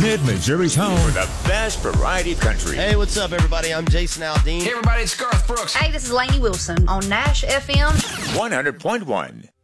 Mid-Missouri's home for the best variety country. Hey, what's up, everybody? I'm Jason Aldean. Hey, everybody, it's Garth Brooks. Hey, this is Lainey Wilson on Nash FM 100.1.